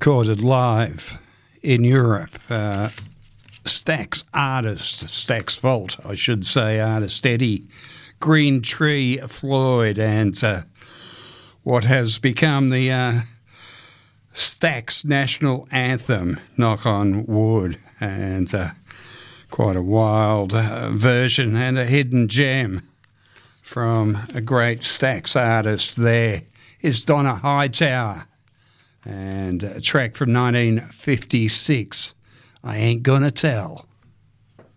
recorded live in Europe. Stax Vault, I should say, artist Eddie Green Tree Floyd, and what has become the Stax national anthem, Knock on Wood, and quite a wild version and a hidden gem from a great Stax artist there is Donna Hightower, and a track from 1956, I Ain't Gonna Tell.